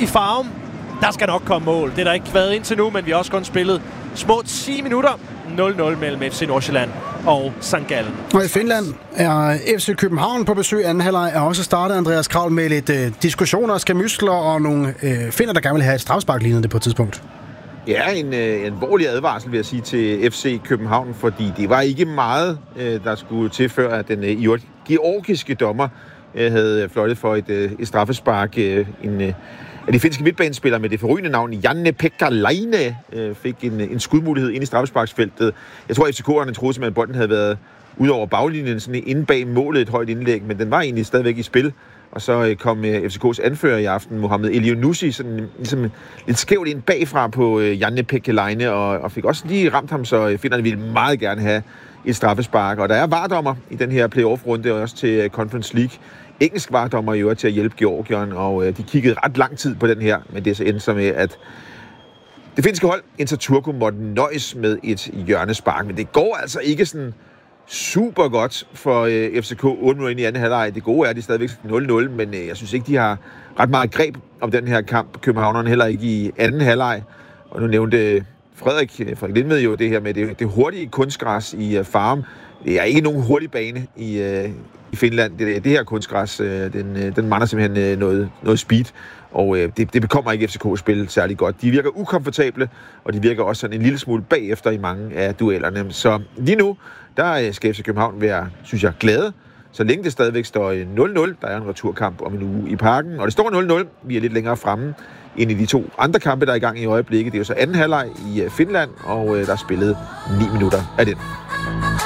i Farum. Der skal nok komme mål. Det er der ikke været indtil nu, men vi har også kun spillet små 10 minutter. 0-0 mellem FC Nordsjælland og St. Gallen. Og i Finland er FC København på besøg. Anden halvleg er også startet, Andreas Kravl, med lidt diskussioner, skærmydsler og nogle finner, der gerne vil have et strafspark lignende det på et tidspunkt. Ja, en alvorlig advarsel, vil jeg sige, til FC København, fordi det var ikke meget, der skulle til, før at den georgiske dommer havde fløjtet for et straffespark. De finske midtbanespillere med det forrygende navn Janne-Pekka Laine fik en skudmulighed ind i straffesparksfeltet. Jeg tror, at FCK'erne troede simpelthen, at bolden havde været ud over baglinjen, sådan inde bag målet, et højt indlæg, men den var egentlig stadigvæk i spil. Og så kom FCK's anfører i aften, Mohamed Elionussi, sådan ligesom lidt skævt ind bagfra på Janne-Pekka Laine, og fik også lige ramt ham, så finnerne ville meget gerne have et straffespark. Og der er VAR-dommer i den her playoff-runde, også til Conference League. Engelsk VAR-dommer i øvrigt til at hjælpe Georgien, og de kiggede ret lang tid på den her, men det er så endte så med, at det finske hold, Inter Turku, måtte nøjes med et hjørnespark. Men det går altså ikke sådan super godt for FCK 8 minutter ind i anden halvleg. Det gode er, at de stadigvæk 0-0, men jeg synes ikke, de har ret meget greb om den her kamp. Københavnerne heller ikke i anden halvleg. Og nu nævnte Frederik Lindved jo det her med det hurtige kunstgræs i Farum. Det er ikke nogen hurtig bane i Finland. Det her kunstgræs, den mangler simpelthen noget speed, og det bekommer ikke FCK at spille særlig godt. De virker ukomfortable, og de virker også sådan en lille smule bagefter i mange af duellerne. Så lige nu, der skal FC København være, synes jeg, glade, så længe det stadigvæk står 0-0. Der er en returkamp om en uge i Parken, og det står 0-0. Vi er lidt længere fremme end i de to andre kampe, der er i gang i øjeblikket. Det er jo så anden halvleg i Finland, og der er spillet 9 minutter af den.